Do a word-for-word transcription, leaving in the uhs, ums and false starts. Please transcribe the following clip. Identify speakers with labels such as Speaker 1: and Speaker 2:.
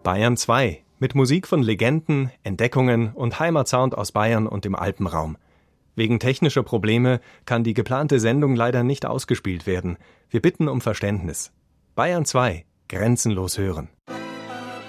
Speaker 1: Bayern zwei mit Musik von Legenden, Entdeckungen und Heimatsound aus Bayern und dem Alpenraum. Wegen technischer Probleme kann die geplante Sendung leider nicht ausgespielt werden. Wir bitten um Verständnis. Bayern zwei, grenzenlos hören.